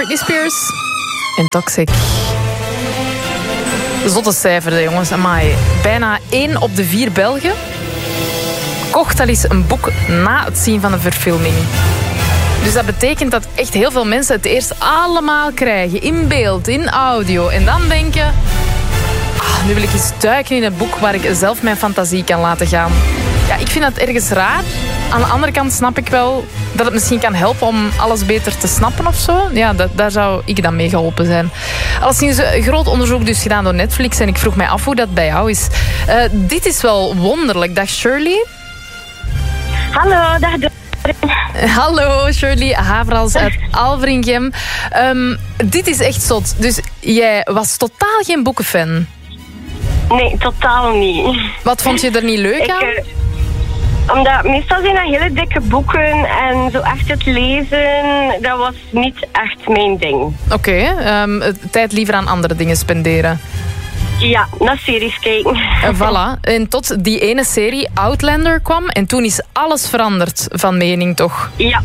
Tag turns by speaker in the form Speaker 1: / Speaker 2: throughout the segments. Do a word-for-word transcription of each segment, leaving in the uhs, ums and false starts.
Speaker 1: Britney Spears en Toxic. Zotte cijfer, jongens. Amai. Bijna één op de vier Belgen kocht al eens een boek na het zien van de verfilming. Dus dat betekent dat echt heel veel mensen het eerst allemaal krijgen. In beeld, in audio. En dan denken... Ah, nu wil ik eens duiken in het boek waar ik zelf mijn fantasie kan laten gaan. Ja, ik vind dat ergens raar. Aan de andere kant snap ik wel dat het misschien kan helpen om alles beter te snappen of zo. Ja, dat, daar zou ik dan mee geholpen zijn. Alleszins een groot onderzoek dus gedaan door Netflix en ik vroeg mij af hoe dat bij jou is. Uh, dit is wel wonderlijk. Dag Shirley.
Speaker 2: Hallo, dag Dor.
Speaker 1: Hallo Shirley, Haverals uit Alveringem. Um, dit is echt zot. Dus jij was totaal geen boekenfan?
Speaker 2: Nee, totaal niet.
Speaker 1: Wat vond je er niet leuk
Speaker 2: ik,
Speaker 1: aan?
Speaker 2: Uh, omdat meestal zijn dat hele dikke boeken en zo echt het lezen, dat was niet echt mijn ding.
Speaker 1: Oké, okay, um, tijd liever aan andere dingen spenderen.
Speaker 2: Ja, naar series kijken.
Speaker 1: En voilà. En tot die ene serie Outlander kwam en toen is alles veranderd van mening, toch?
Speaker 2: Ja.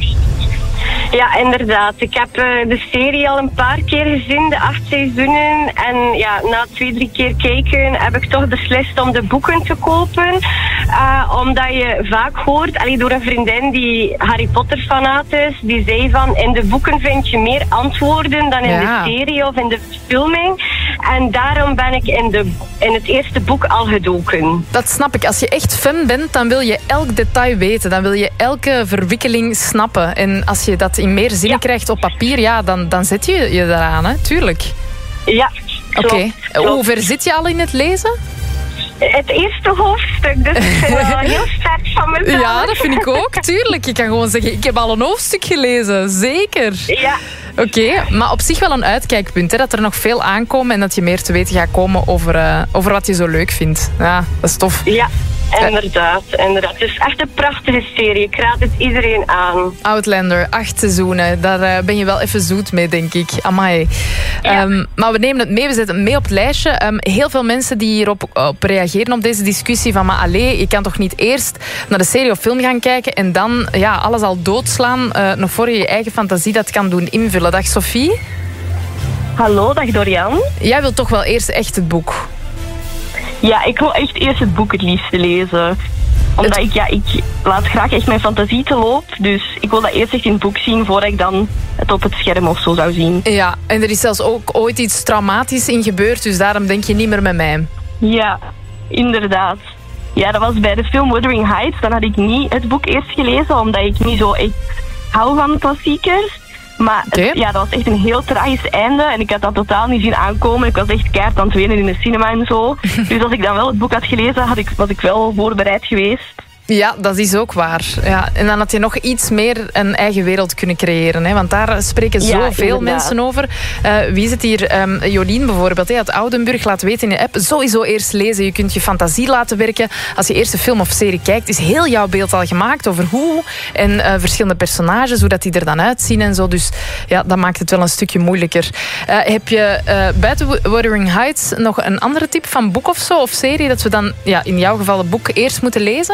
Speaker 2: Ja, inderdaad. Ik heb uh, de serie al een paar keer gezien, de acht seizoenen. En ja, na twee, drie keer kijken heb ik toch beslist om de boeken te kopen. Uh, omdat je vaak hoort, allee, door een vriendin die Harry Potter fanaat is, die zei van, in de boeken vind je meer antwoorden dan in ja. de serie of in de filming. En daarom ben ik in, de, in het eerste boek al gedoken.
Speaker 1: Dat snap ik. Als je echt fan bent, dan wil je elk detail weten. Dan wil je elke verwikkeling snappen. En als je dat in meer zinnen ja. krijgt op papier, ja, dan, dan zet je je daaraan, hè? Tuurlijk.
Speaker 2: Ja,
Speaker 1: Oké. Okay. Hoe ver zit je al in het lezen?
Speaker 2: Het eerste hoofdstuk, dus ik vind het wel heel sterk van mezelf.
Speaker 1: Ja, dat vind ik ook. Tuurlijk. Je kan gewoon zeggen, ik heb al een hoofdstuk gelezen. Zeker.
Speaker 2: Ja.
Speaker 1: Oké, okay, maar op zich wel een uitkijkpunt. Hè, dat er nog veel aankomen en dat je meer te weten gaat komen over, uh, over wat je zo leuk vindt. Ja, dat is tof.
Speaker 2: Ja, inderdaad. inderdaad. Het is echt een prachtige serie. Ik raad het iedereen aan.
Speaker 1: Outlander, acht seizoenen. Daar uh, ben je wel even zoet mee, denk ik. Amai. Ja. Um, maar we nemen het mee, we zetten het mee op het lijstje. Um, heel veel mensen die hierop op reageren op deze discussie van, maar allee, je kan toch niet eerst naar de serie of film gaan kijken en dan ja, alles al doodslaan, uh, nog voor je je eigen fantasie dat kan doen invullen. Dag Sophie.
Speaker 2: Hallo, dag Dorian.
Speaker 1: Jij wilt toch wel eerst echt het boek?
Speaker 2: Ja, ik wil echt eerst het boek het liefste lezen. Omdat het... ik, ja, ik laat graag echt mijn fantasie te loop. Dus ik wil dat eerst echt in het boek zien voordat ik dan het op het scherm of zo zou zien.
Speaker 1: Ja, en er is zelfs ook ooit iets traumatisch in gebeurd, dus daarom denk je niet meer met mij.
Speaker 2: Ja, inderdaad. Ja, dat was bij de film Wuthering Heights. Dan had ik niet het boek eerst gelezen, omdat ik niet zo echt hou van klassiekers. Maar okay. het, ja, dat was echt een heel tragisch einde. En ik had dat totaal niet zien aankomen. Ik was echt keihard aan het wenen in de cinema en zo. Dus als ik dan wel het boek had gelezen, had ik, was ik wel voorbereid geweest.
Speaker 1: Ja, dat is ook waar. Ja, en dan had je nog iets meer een eigen wereld kunnen creëren. Hè? Want daar spreken zoveel ja, mensen over. Uh, wie zit hier? Um, Jolien bijvoorbeeld, hè, uit Oudenburg. Laat weten in de app. Sowieso eerst lezen. Je kunt je fantasie laten werken. Als je eerst een film of serie kijkt, is heel jouw beeld al gemaakt over hoe. En uh, verschillende personages, hoe dat die er dan uitzien en zo. Dus ja, dat maakt het wel een stukje moeilijker. Uh, heb je uh, buiten Wuthering Heights nog een andere type van boek of zo? Of serie dat we dan ja, in jouw geval het boek eerst moeten lezen?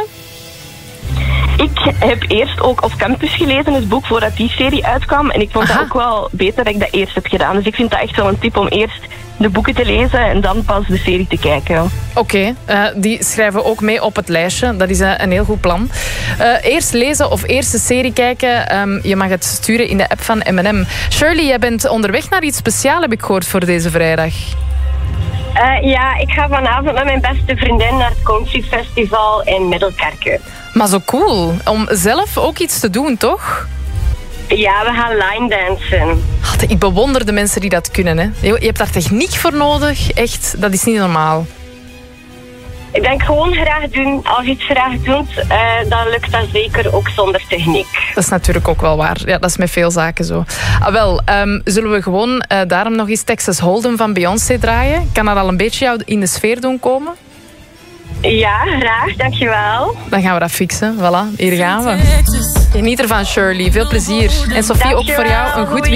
Speaker 2: Ik heb eerst ook op campus gelezen, het boek, voordat die serie uitkwam. En ik vond Aha. dat ook wel beter dat ik dat eerst heb gedaan. Dus ik vind dat echt wel een tip om eerst de boeken te lezen en dan pas de serie te kijken.
Speaker 1: Oké, okay, uh, die schrijven we ook mee op het lijstje. Dat is uh, een heel goed plan. Uh, eerst lezen of eerst de serie kijken. Um, je mag het sturen in de app van M en M. Shirley, jij bent onderweg naar iets speciaals, heb ik gehoord, voor deze vrijdag.
Speaker 2: Uh, ja, ik ga vanavond met mijn beste vriendin naar het Country Festival in Middelkerke.
Speaker 1: Maar zo cool. Om zelf ook iets te doen, toch?
Speaker 2: Ja, we gaan line dansen.
Speaker 1: Ik bewonder de mensen die dat kunnen. Hè. Je hebt daar techniek voor nodig. Echt, dat is niet normaal.
Speaker 2: Ik denk gewoon graag doen. Als je het graag doet, uh, dan lukt dat zeker ook zonder techniek.
Speaker 1: Dat is natuurlijk ook wel waar. Ja, dat is met veel zaken zo. Ah, wel, um, zullen we gewoon uh, daarom nog eens Texas Hold'em van Beyoncé draaien? Kan dat al een beetje jou in de sfeer doen komen?
Speaker 2: Ja, graag. Dankjewel.
Speaker 1: Dan gaan we dat fixen. Voilà, hier gaan we. Geniet ervan, Shirley. Veel plezier. En Sophie, ook voor jou een goed weekend.